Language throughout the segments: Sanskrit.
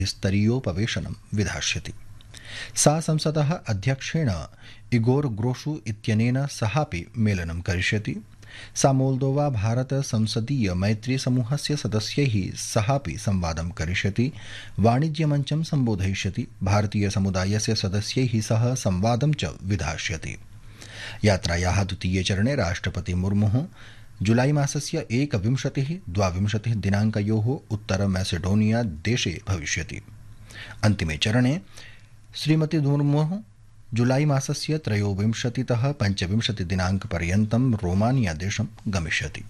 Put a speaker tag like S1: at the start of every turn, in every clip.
S1: स्तरीयोपवेशनं विधास्यति। सा संसदः अध्यक्षेण इगोर ग्रोशु इत्यनेन सहापि मेलनं करिष्यति। सा मोल्दोवा भारत संसदीय मैत्री समूहस्य सदस्यैः सहापि संवादं करिष्यति। वाणिज्यमञ्चं सम्बोधयिष्यति। भारतीय समुदायस्य सदस्यैः सह संवादं च विधास्यति। यात्रायाः द्वितीये चरणे राष्ट्रपति मुर्मुः जुलाई मासस्य 21-22 दिनाङ्कयोः उत्तर मैसेडोनिया देशे भविष्यति। अन्तिमे चरणे श्रीमती मुर्मुः जुलाई मासस्य 23-25 दिनाङ्कपर्यन्तं रोमानिया देशं गमिष्यति।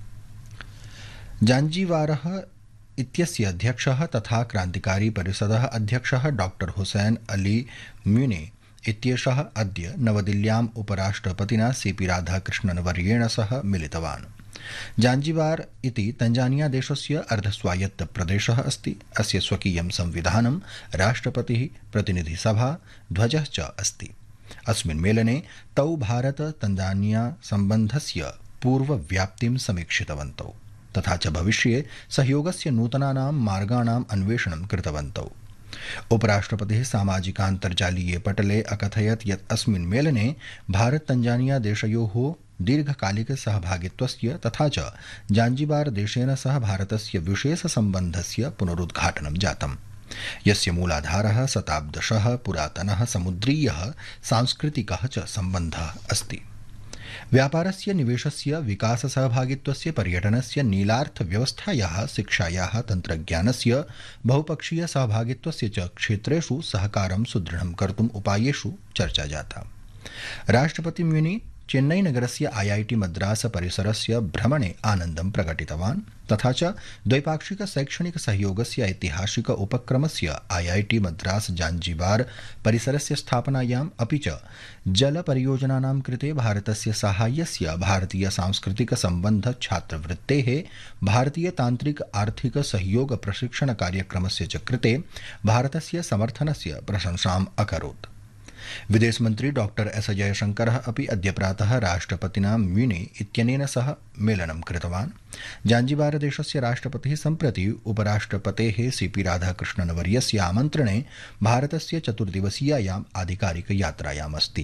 S1: जाञ्जीवारः इत्यस्य अध्यक्षः तथा क्रान्तिकारी परिषदः अध्यक्षः डॉक्टर हुसैन अली म्यूने इत्येषः अद्य नवदिल्ल्याम् उपराष्ट्रपतिना सीपी राधाकृष्णन्वर्येण सह मिलितवान्। जाञ्जिबार इति तंजानिया देशस्य अर्धस्वायत्तप्रदेशः अस्ति। अस्य स्वकीयं संविधानं, राष्ट्रपतिः, प्रतिनिधिसभा, ध्वजः च अस्ति। अस्मिन् मेलने तौ भारत तंजानिया सम्बन्धस्य पूर्वव्याप्तिं समीक्षितवन्तौ तथा च भविष्ये सहयोगस्य नूतनानां मार्गाणाम् अन्वेषणं कृतवन्तौ। उपराष्ट्रपतिः सामाजिकान्तर्जालीये पटले अकथयत् यत् अस्मिन् मेलने भारत तंजानिया देशयोः दीर्घकालिक सहभागित्वस्य तथा च जाञ्जिबार देशेन सह भारतस्य विशेषसम्बन्धस्य पुनरुद्घाटनं जातम्, यस्य मूलाधारः शताब्दशः पुरातनः समुद्रीयः सांस्कृतिकः च सम्बन्धः अस्ति। व्यापारस्य, निवेशस्य, विकाससहभागित्वस्य, पर्यटनस्य, नीलार्थव्यवस्थायाः, शिक्षायाः, तन्त्रज्ञानस्य, बहुपक्षीय सहभागित्वस्य च क्षेत्रेषु सहकारं सुदृढं कर्तुम् उपायेषु चर्चा जाता। राष्ट्रपति म्यूनी चेन्नई नगरस्य IIT मद्रास परिसरस्य भ्रमणे आनन्दं प्रकटितवान् तथा च द्वैपाक्षिक शैक्षणिक सहयोगस्य ऐतिहासिक उपक्रमस्य IIT मद्रास जाञ्जिबार परिसरस्य स्थापनायाम् अपि च जलपरियोजनानां कृते भारतस्य साहाय्यस्य, भारतीय सांस्कृतिक सम्बन्ध छात्रवृत्तेः, भारतीय तान्त्रिक आर्थिक सहयोग प्रशिक्षण कार्यक्रमस्य च कृते भारतस्य समर्थनस्य प्रशंसाम् अकरोत्। विदेशमन्त्री डॉक्टर एस जयशंकरः अपि अद्य प्रातः राष्ट्रपतिना म्यूने इत्यनेन सह मेलनं कृतवान्। जाञ्जिबार देशस्य राष्ट्रपतिः सम्प्रति उपराष्ट्रपतेः सीपी राधाकृष्णन्वर्यस्य आमन्त्रणे भारतस्य 4-दिवसीयायाम् आधिकारिकयात्रायाम् अस्ति।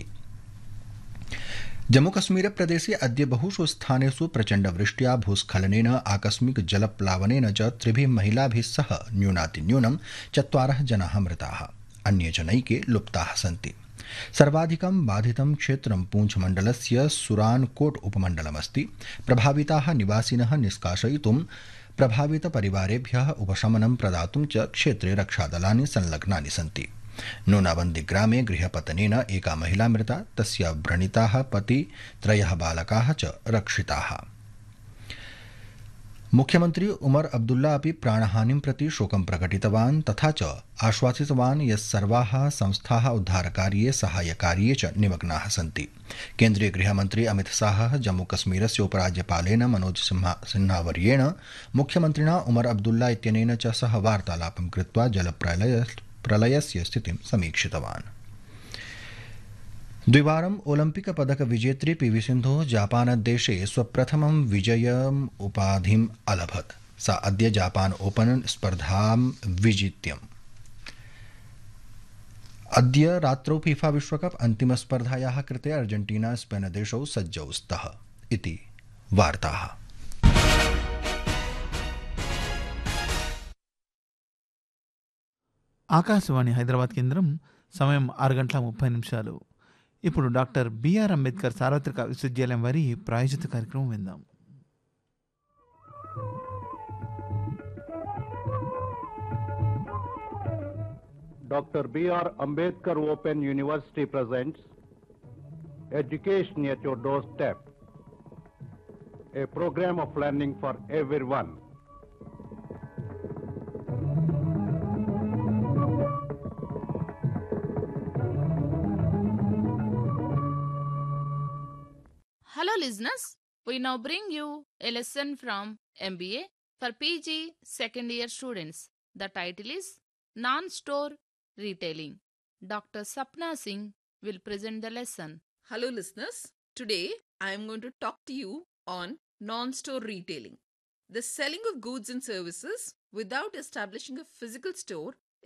S1: जम्मूकश्मीरप्रदेशे अद्य बहुषु स्थानेषु प्रचण्डवृष्ट्या, भूस्खलनेन, आकस्मिक जलप्लावनेन च 3 महिलाभिः सह न्यूनातिन्यूनं 4 जनाः मृताः, अन्ये च नैके लुप्ताः सन्ति। सर्वाधिकं बाधितं क्षेत्रं पूंछ मण्डलस्य सुरानकोट उपमण्डलमस्ति। प्रभाविताः निवासिनः निष्कासयितुं, प्रभावितपरिवारेभ्यः उपशमनं प्रदातुं च क्षेत्रे रक्षादलानि संलग्नानि सन्ति। नूनाबन्दी ग्रामे गृहपतनेन एका महिला मृता, तस्य व्रणिताः पति, 3 बालकाः च रक्षिताः। मुख्यमंत्री उमर अब्दुल्ला अपि प्राणहानिं प्रति शोकं प्रकटितवान् तथा च आश्वासितवान् यत् सर्वाः संस्थाः उद्धारकार्ये, साहाय्यकार्ये च निमग्नाः सन्ति। केन्द्रीय गृहमन्त्री अमित शाहः जम्मूकश्मीरस्य उपराज्यपालेन मनोज सिन्हावर्येण मुख्यमन्त्रिणा उमर अब्दुल्ला इत्यनेन च सह वार्तालापं कृत्वा जलप्रलयस्य स्थितिं समीक्षितवान्। द्विवारम् ओलम्पिक पदक विजेत्री पीवी सिन्धुः जापानदेशे स्वप्रथमं विजयम् उपाधिम् अलभत्। सा अद्य जापान ओपन स्पर्धां विजित्यम्। अद्य रात्रौ फीफा विश्वकप अन्तिमस्पर्धायाः कृते अर्जेंटीना स्पेन देशौ सज्जौ स्तः इति वार्ताः।
S2: ఆకాశవాణి హైదరాబాద్ కేంద్రం సమయం 6:30 ఇప్పుడు డాక్టర్ బిఆర్ అంబేద్కర్ సార్వత్రిక విశ్వవిద్యాలయం వారి ప్రాయోజిత కార్యక్రమం విందాం.
S3: Dr. B.R. Ambedkar Open University presents Education at Your Doorstep, a program of learning for everyone.
S4: Hello listeners, we now bring you a lesson from MBA for PG second year students. The title is Non-Store Retailing. Dr. Sapna Singh will present the lesson.
S5: Hello listeners, today I am going to talk to you on non-store retailing. The selling of goods and services without establishing a physical store